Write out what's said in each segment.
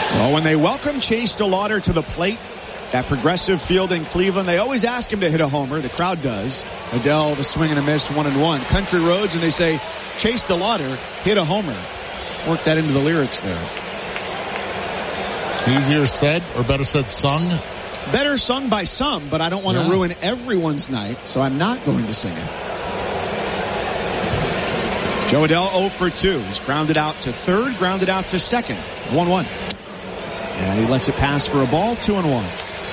Well, when they welcome Chase DeLauder to the plate at Progressive Field in Cleveland, they always ask him to hit a homer. The crowd does. Adele, the swing and a miss, 1-1. Country Roads, and they say, Chase DeLauder hit a homer. Work that into the lyrics there. Easier said, or better said, sung? Better sung by some, but I don't want to ruin everyone's night, so I'm not going to sing it. Joe Adele 0 for 2. He's grounded out to third, grounded out to second. 1-1. And he lets it pass for a ball, 2-1.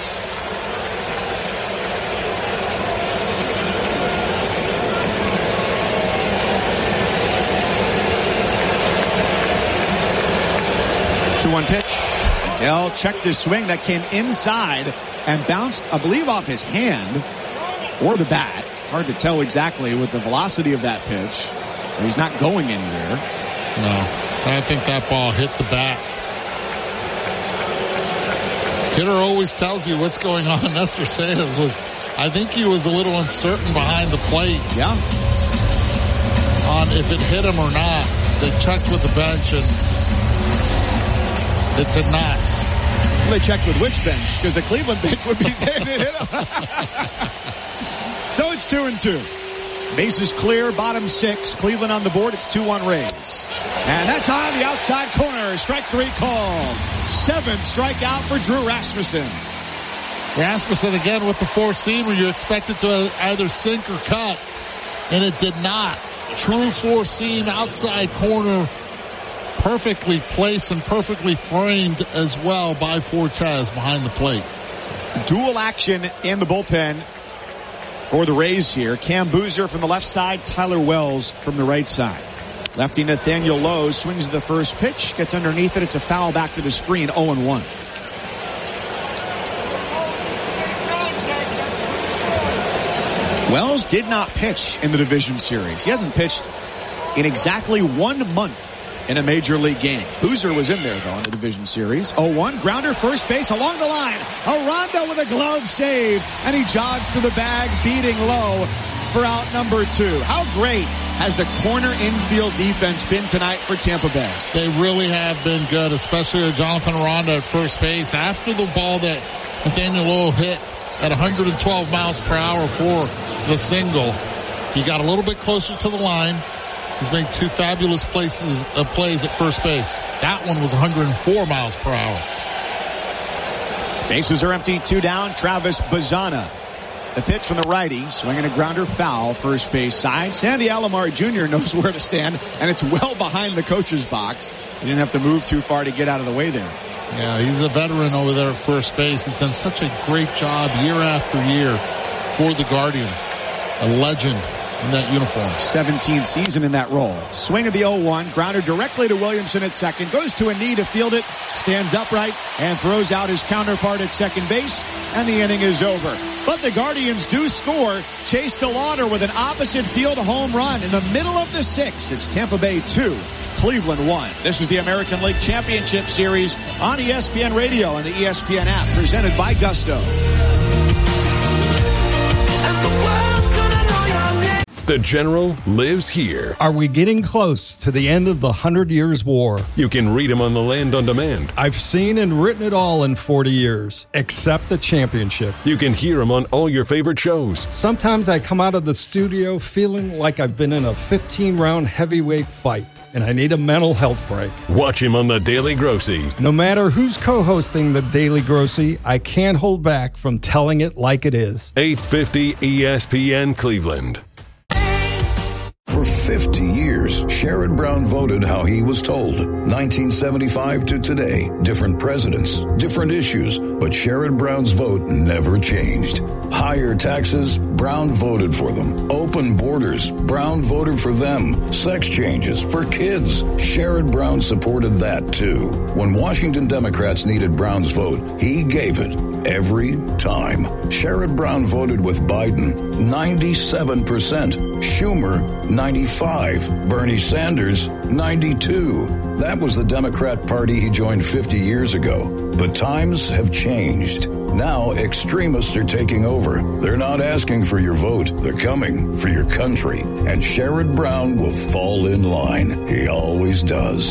One pitch. Adele checked his swing. That came inside and bounced, I believe, off his hand or the bat. Hard to tell exactly with the velocity of that pitch. He's not going anywhere. No, I think that ball hit the bat. Hitter always tells you what's going on. Nestor Saez I think he was a little uncertain behind the plate. Yeah. On if it hit him or not. They checked with the bench and it did not. Well, they checked with which bench? Because the Cleveland bench would be saying it hit him. So it's 2-2. Bases clear, bottom 6. Cleveland on the board. It's 2-1 Rays. And that's on the outside corner. Strike 3 called. 7th strikeout for Drew Rasmussen. Rasmussen again with the 4-seam where you expect it to either sink or cut. And it did not. True 4-seam outside corner. Perfectly placed and perfectly framed as well by Fortes behind the plate. Dual action in the bullpen for the Rays here. Cam Boozer from the left side, Tyler Wells from the right side. Lefty Nathaniel Lowe swings the first pitch, gets underneath it. It's a foul back to the screen, 0-1. Wells did not pitch in the division series. He hasn't pitched in exactly 1 month in a major league game. Boozer was in there, though, in the division series. 0-1, grounder, first base, along the line. Aranda with a glove save, and he jogs to the bag, beating Lowe for out number 2. How great has the corner infield defense been tonight for Tampa Bay? They really have been good, especially Jonathan Aranda at first base. After the ball that Nathaniel Lowe hit at 112 miles per hour for the single, he got a little bit closer to the line. He's made 2 fabulous plays at first base. That one was 104 miles per hour. Bases are empty, 2 down. Travis Bazzana. The pitch from the righty, swinging a grounder foul, first base side. Sandy Alomar Jr. knows where to stand, and it's well behind the coach's box. He didn't have to move too far to get out of the way there. Yeah, he's a veteran over there at first base. He's done such a great job year after year for the Guardians. A legend in that uniform. 17th season in that role. Swing of the 0-1. Grounder directly to Williamson at second. Goes to a knee to field it. Stands upright and throws out his counterpart at second base. And the inning is over. But the Guardians do score. Chase DeLauder with an opposite field home run in the middle of the 6th. It's Tampa Bay 2, Cleveland 1. This is the American League Championship Series on ESPN Radio and the ESPN app, presented by Gusto. The General lives here. Are we getting close to the end of the 100 Years' War? You can read him on the Land on Demand. I've seen and written it all in 40 years, except the championship. You can hear him on all your favorite shows. Sometimes I come out of the studio feeling like I've been in a 15-round heavyweight fight, and I need a mental health break. Watch him on The Daily Grossy. No matter who's co-hosting The Daily Grossy, I can't hold back from telling it like it is. 850 ESPN Cleveland. For 50 years, Sherrod Brown voted how he was told. 1975 to today, different presidents, different issues, but Sherrod Brown's vote never changed. Higher taxes, Brown voted for them. Open borders, Brown voted for them. Sex changes for kids, Sherrod Brown supported that too. When Washington Democrats needed Brown's vote, he gave it every time. Sherrod Brown voted with Biden, 97%. Schumer, 95. Bernie Sanders, 92. That was the Democrat Party he joined 50 years ago. But times have changed. Now extremists are taking over. They're not asking for your vote. They're coming for your country. And Sherrod Brown will fall in line. He always does.